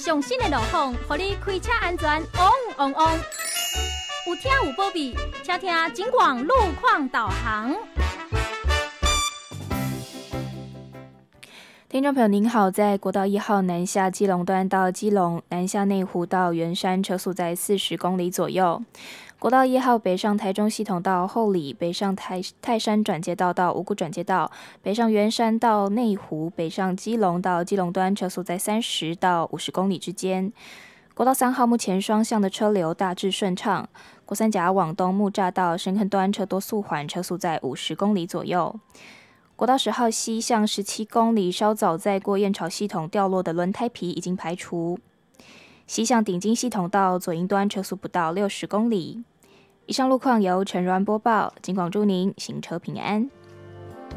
上新的路况，让你开车安全旺旺旺。有听有保庇，请听警广路况导航。 听众朋友您好，在国道1号南下基隆段到基隆，南下内湖到圆山，车速在40公里左右。国道1号北上台中系统到后里，北上泰山转接道到五股转接道，北上圆山到内湖，北上基隆到基隆端，车速在30到50公里之间。国道3号目前双向的车流大致顺畅，国三甲往东木栅到深坑端车多速缓，车速在50公里左右。国道10号西向17公里，稍早在过燕巢系统掉落的轮胎皮已经排除。西向顶金系统到左营端车速不到60公里。以上路况由陈如安播报，警广祝您行车平安。